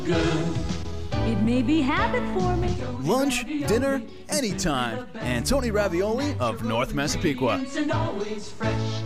It may be habit forming. Lunch, dinner, anytime. Antoni Ravioli of North Massapequa. And always fresh.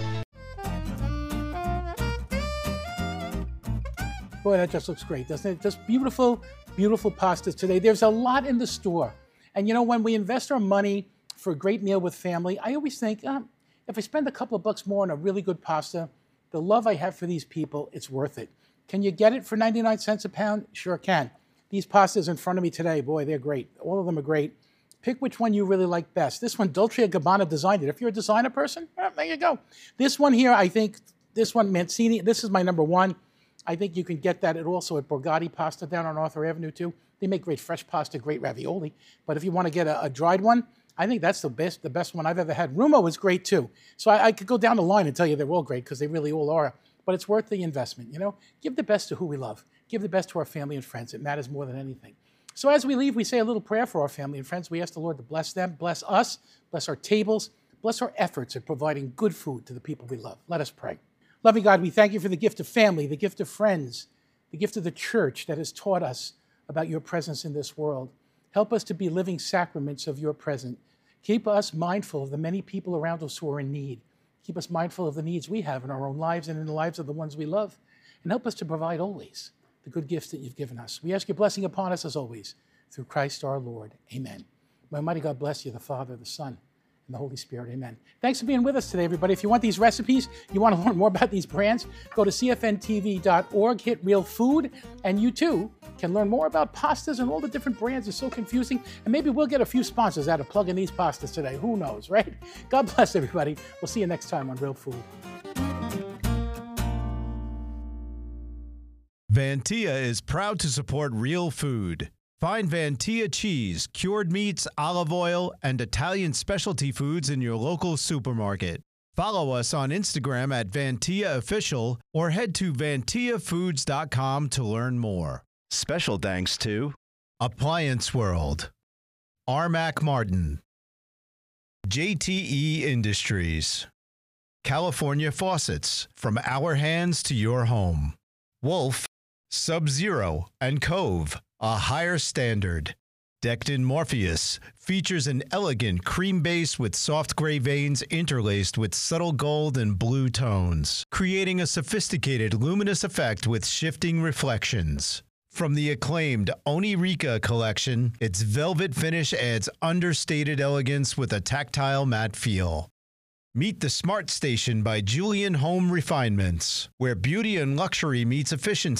Boy, that just looks great, doesn't it? Just beautiful, beautiful pastas today. There's a lot in the store. And you know, when we invest our money for a great meal with family, I always think, if I spend a couple of bucks more on a really good pasta, the love I have for these people, it's worth it. Can you get it for 99 cents a pound? Sure can. These pastas in front of me today, boy, they're great. All of them are great. Pick which one you really like best. This one, Dolce & Gabbana designed it. If you're a designer person, there you go. This one here, I think, this one, Mancini, this is my number one. I think you can get that also at Borgatti Pasta down on Arthur Avenue too. They make great fresh pasta, great ravioli. But if you want to get a dried one, I think that's the best one I've ever had. Rumo is great too. So I could go down the line and tell you they're all great because they really all are. But it's worth the investment, you know? Give the best to who we love. Give the best to our family and friends. It matters more than anything. So as we leave, we say a little prayer for our family and friends. We ask the Lord to bless them, bless us, bless our tables, bless our efforts at providing good food to the people we love. Let us pray. Loving God, we thank you for the gift of family, the gift of friends, the gift of the church that has taught us about your presence in this world. Help us to be living sacraments of your presence. Keep us mindful of the many people around us who are in need. Keep us mindful of the needs we have in our own lives and in the lives of the ones we love. And help us to provide always the good gifts that you've given us. We ask your blessing upon us as always, through Christ our Lord. Amen. May Almighty God bless you, the Father, the Son, and the Holy Spirit. Amen. Thanks for being with us today, everybody. If you want these recipes, you want to learn more about these brands, go to cfntv.org, hit Real Food, and you too can learn more about pastas and all the different brands. It's so confusing. And maybe we'll get a few sponsors out of plugging these pastas today. Who knows, right? God bless everybody. We'll see you next time on Real Food. Vantia is proud to support Real Food. Find Vantia cheese, cured meats, olive oil, and Italian specialty foods in your local supermarket. Follow us on Instagram at Vantia Official or head to vantiafoods.com to learn more. Special thanks to Appliance World, Armac Martin, JTE Industries, California Faucets, from our hands to your home, Wolf, Sub-Zero, and Cove, a higher standard. Decked Morpheus features an elegant cream base with soft gray veins interlaced with subtle gold and blue tones, creating a sophisticated luminous effect with shifting reflections. From the acclaimed Onirica collection, its velvet finish adds understated elegance with a tactile matte feel. Meet the Smart Station by Julian Home Refinements, where beauty and luxury meets efficiency.